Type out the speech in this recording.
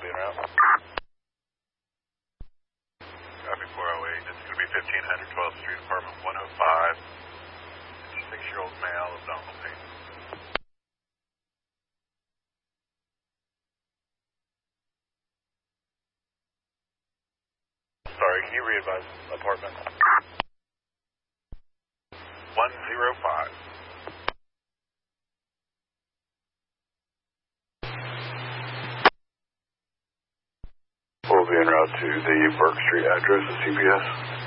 be en route. Traffic 408, this is going to be 1500 12th Street, apartment 105. 6-year-old male, abdominal pain. Sorry, can you re-advise apartment? 105. We'll be en route to the Burke Street address of CPS.